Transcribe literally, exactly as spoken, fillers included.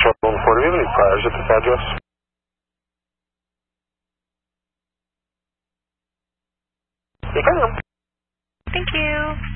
Control one forty, we have any priors at this address? Thank you.